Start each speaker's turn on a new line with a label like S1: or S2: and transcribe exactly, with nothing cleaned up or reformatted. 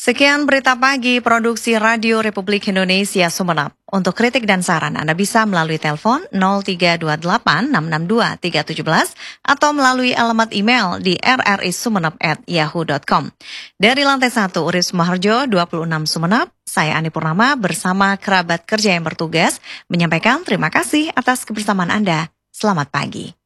S1: Sekian berita pagi produksi Radio Republik Indonesia Sumeneb. Untuk kritik dan saran Anda bisa melalui telepon nol tiga dua delapan enam enam dua tiga satu tujuh atau melalui alamat email di r r i sumeneb at yahoo dot com. Dari lantai satu Uris Maharjo dua puluh enam Sumeneb, saya Ani Purnama bersama kerabat kerja yang bertugas menyampaikan terima kasih atas kebersamaan Anda. Selamat pagi.